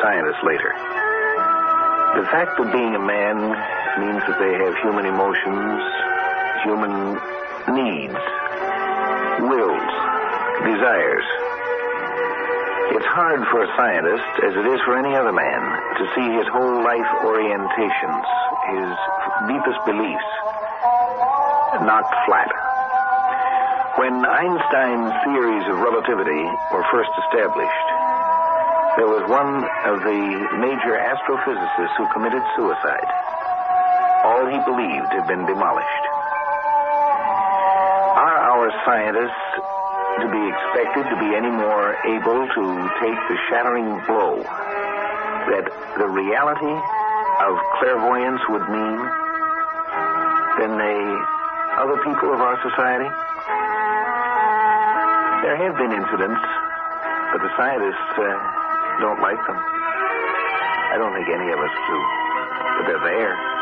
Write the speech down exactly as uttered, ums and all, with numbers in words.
scientists later. The fact of being a man means that they have human emotions, human needs, wills, desires. It's hard for a scientist, as it is for any other man, to see his whole life orientations, his deepest beliefs, knocked flat. When Einstein's theories of relativity were first established, there was one of the major astrophysicists who committed suicide. All he believed had been demolished. Are our scientists to be expected to be any more able to take the shattering blow that the reality of clairvoyance would mean than the other people of our society? There have been incidents, but the scientists uh, don't like them. I don't think any of us do, but they're there.